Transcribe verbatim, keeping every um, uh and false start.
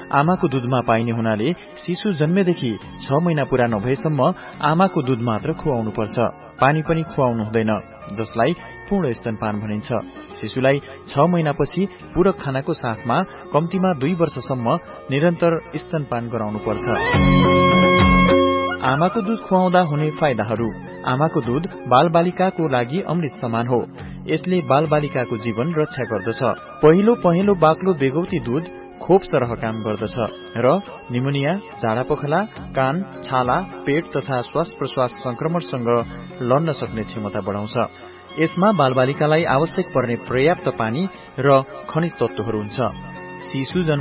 आमाको दूधमा पाइने हुनाले शिशु जन्मेदेखि छ महिना पूरा नभएसम्म आमाको दूध मात्र खुवाउनुपर्छ। पानी पनि खुवाउनु हुँदैन, जसलाई पूर्ण स्तनपान भनिन्छ। शिशुलाई छ महिनापछि पूरक खानाको साथमा कम्तीमा दुई वर्षसम्म निरन्तर स्तनपान गराउनुपर्छ। आमाको दूध खुवाउँदा हुने फाइदाहरू। आमाको दूध बालबालिकाको लागि अमृत समान हो। यसले बालबालिकाको जीवन रक्षा गर्दछ। पहिलो पहेँलो बाक्लो बेगौती दूध खोप सरह काम गर्दछ र निमोनिया, झाडा पखला, कान, छाला, पेट तथा श्वास प्रश्वास संक्रमणसँग लड्न सक्ने क्षमता बढाउँछ। यसमा बालबालिकालाई आवश्यक पर्ने पर्याप्त पानी र खनिज तत्वहरू हुन्छ। शिशु